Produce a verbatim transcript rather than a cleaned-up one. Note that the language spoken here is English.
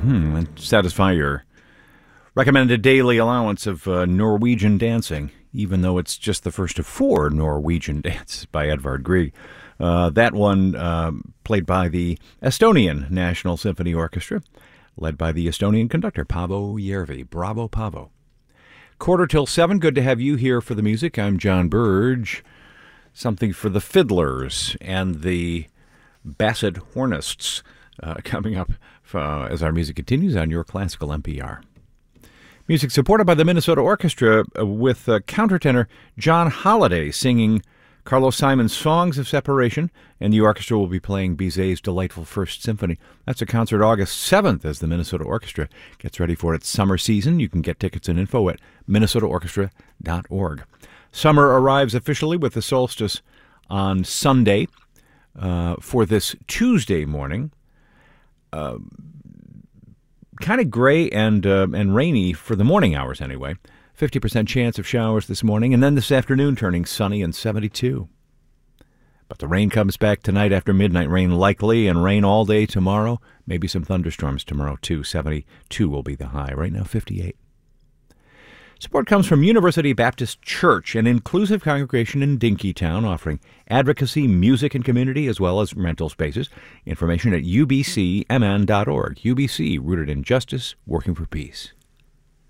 Mm-hmm. And satisfy your recommended daily allowance of uh, Norwegian dancing, even though it's just the first of four Norwegian dances by Edvard Grieg. Uh, that one uh, played by the Estonian National Symphony Orchestra, led by the Estonian conductor Paavo Järvi. Bravo, Paavo. Quarter till seven. Good to have you here for the music. I'm John Burge. Something for the fiddlers and the basset hornists uh, coming up uh, as our music continues on your classical N P R. Music supported by the Minnesota Orchestra uh, with uh, countertenor John Holliday singing Carlos Simon's Songs of Separation, and the orchestra will be playing Bizet's delightful First Symphony. That's a concert August seventh as the Minnesota Orchestra gets ready for its summer season. You can get tickets and info at minnesota orchestra dot org. Summer arrives officially with the solstice on Sunday. Uh, for this Tuesday morning, uh, kind of gray and uh, and rainy for the morning hours anyway. fifty percent chance of showers this morning, and then this afternoon turning sunny and seventy-two. But the rain comes back tonight after midnight. Rain likely, and rain all day tomorrow. Maybe some thunderstorms tomorrow too. seventy-two will be the high. Right now, fifty-eight. Support comes from University Baptist Church, an inclusive congregation in Dinkytown offering advocacy, music, and community, as well as rental spaces. Information at u b c m n dot org. U B C, rooted in justice, working for peace.